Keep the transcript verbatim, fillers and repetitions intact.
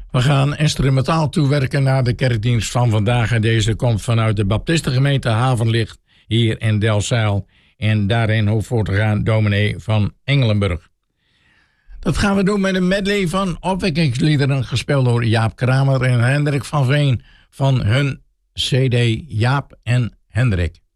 We gaan instrumentaal toewerken naar de kerkdienst van vandaag. En deze komt vanuit de Baptistengemeente Havenlicht hier in Delfzijl. En daarin hoeft voor te gaan dominee van Engelenburg. Dat gaan we doen met een medley van opwekkingsliederen, gespeeld door Jaap Kramer en Hendrik van Veen van hun C D Jaap en Hendrik.